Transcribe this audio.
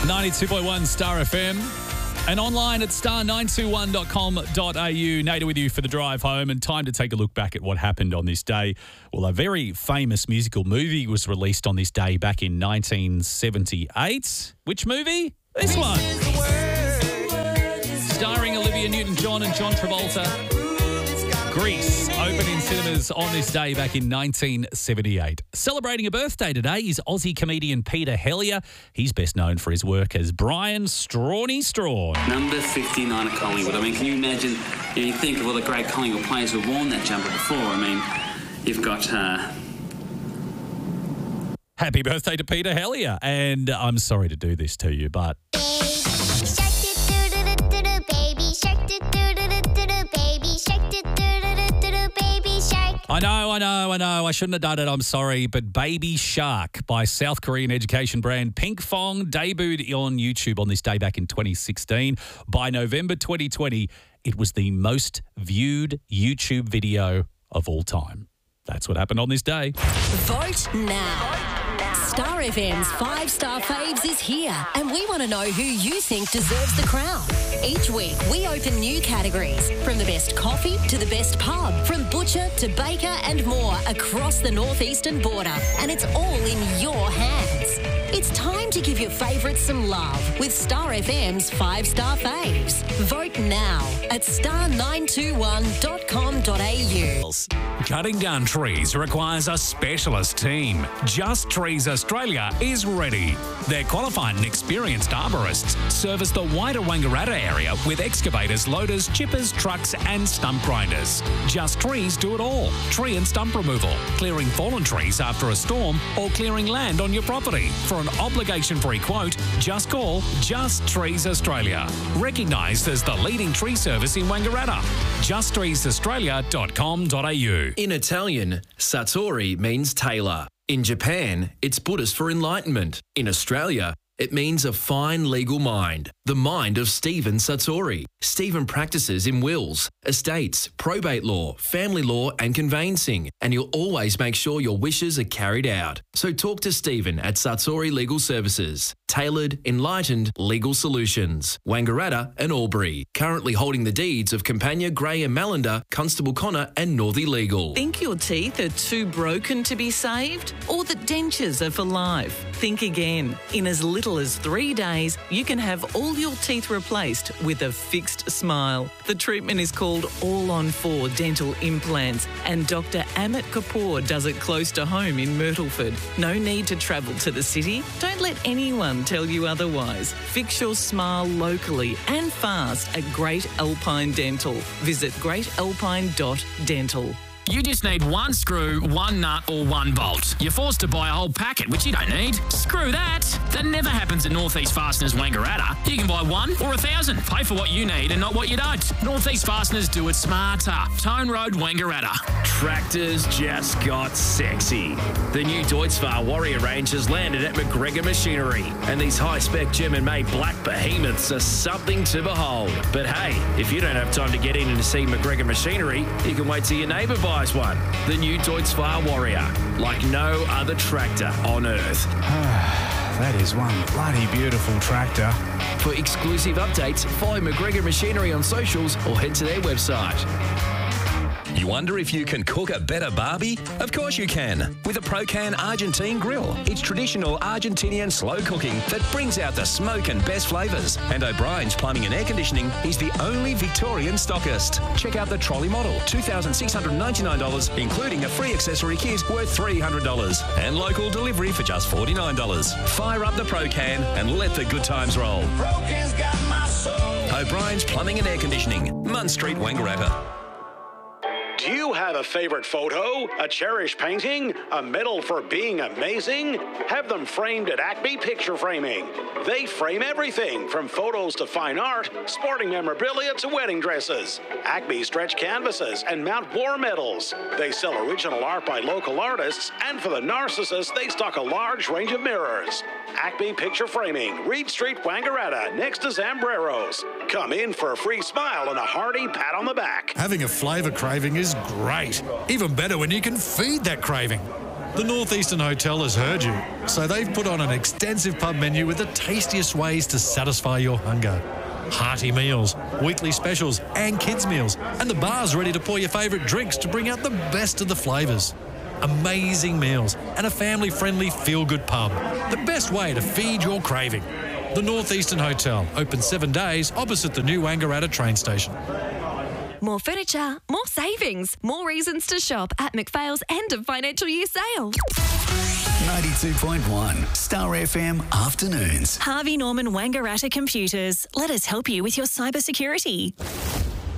92.1 Star FM and online at star921.com.au. Nader with you for the drive home, and time to take a look back at what happened on this day. Well, a very famous musical movie was released on this day back in 1978. Which movie? This one. Starring Olivia Newton-John and John Travolta. Grease opened in cinemas on this day back in 1978. Celebrating a birthday today is Aussie comedian Peter Hellier. He's best known for his work as Brian Strawny Strawn. Number 59 at Collingwood. I mean, can you imagine, you think of all the great Collingwood players who've worn that jumper before. I mean, you've got... Happy birthday to Peter Hellier. And I'm sorry to do this to you, but... I know. I shouldn't have done it. I'm sorry. But Baby Shark by South Korean education brand Pinkfong debuted on YouTube on this day back in 2016. By November 2020, it was the most viewed YouTube video of all time. That's what happened on this day. Vote now. Star FM's 5-star faves is here, and we want to know who you think deserves the crown. Each week, we open new categories, from the best coffee to the best pub, from butcher to baker and more across the northeastern border, and it's all in your hands. It's time to give your favourites some love with Star FM's 5-star faves. Vote now at star921.com.au. Cutting down trees requires a specialist team. Just Trees Australia is ready. Their qualified and experienced arborists service the wider Wangaratta area with excavators, loaders, chippers, trucks and stump grinders. Just Trees do it all. Tree and stump removal, clearing fallen trees after a storm, or clearing land on your property. For an obligation-free quote, just call Just Trees Australia. Recognised as the leading tree service in Wangaratta. justtreesaustralia.com.au. In Italian, Satori means tailor. In Japan, it's Buddhist for enlightenment. In Australia, it means a fine legal mind. The mind of Stephen Satori. Stephen practices in wills, estates, probate law, family law and conveyancing, and he'll always make sure your wishes are carried out. So talk to Stephen at Satori Legal Services. Tailored, enlightened legal solutions. Wangaratta and Albury. Currently holding the deeds of Campania, Grey and Mallander, Constable Connor and Northey Legal. Think your teeth are too broken to be saved? Or that dentures are for life? Think again. In as little as 3 days, you can have all your teeth replaced with a fixed smile. The treatment is called All-on-4 Dental Implants, and Dr. Amit Kapoor does it close to home in Myrtleford. No need to travel to the city. Don't let anyone tell you otherwise. Fix your smile locally and fast at Great Alpine Dental. Visit greatalpine.dental. You just need one screw, one nut or one bolt. You're forced to buy a whole packet, which you don't need. Screw that. That never happens at Northeast Fasteners Wangaratta. You can buy 1 or 1,000. Pay for what you need and not what you don't. Northeast Fasteners do it smarter. Tone Road, Wangaratta. Tractors just got sexy. The new Deutz-Fahr Warrior range has landed at McGregor Machinery, and these high-spec German-made black behemoths are something to behold. But hey, if you don't have time to get in and to see McGregor Machinery, you can wait till your neighbour buys one. The new Deutz-Fahr Warrior, like no other tractor on earth. That is one bloody beautiful tractor. For exclusive updates, follow McGregor Machinery on socials or head to their website. You wonder if you can cook a better barbie? Of course you can, with a Procan Argentine grill. It's traditional Argentinian slow cooking that brings out the smoke and best flavours. And O'Brien's Plumbing and Air Conditioning is the only Victorian stockist. Check out the trolley model, $2,699, including a free accessory kit worth $300. And local delivery for just $49. Fire up the Procan and let the good times roll. Procan's got my soul. O'Brien's Plumbing and Air Conditioning, Munn Street, Wangaratta. Do you have a favorite photo, a cherished painting, a medal for being amazing? Have them framed at Acme Picture Framing. They frame everything from photos to fine art, sporting memorabilia to wedding dresses. Acme stretch canvases and mount war medals. They sell original art by local artists, and for the narcissists, they stock a large range of mirrors. Acme Picture Framing, Reed Street, Wangaratta, next to Zambreros. Come in for a free smile and a hearty pat on the back. Having a flavour craving is great. Even better when you can feed that craving. The Northeastern Hotel has heard you, so they've put on an extensive pub menu with the tastiest ways to satisfy your hunger. Hearty meals, weekly specials and kids' meals, and the bar's ready to pour your favourite drinks to bring out the best of the flavours. Amazing meals and a family-friendly feel-good pub. The best way to feed your craving. The Northeastern Hotel, open 7 days opposite the new Wangaratta train station. More furniture, more savings, more reasons to shop at McPhail's end of financial year sale. 92.1 Star FM Afternoons. Harvey Norman Wangaratta Computers. Let us help you with your cybersecurity.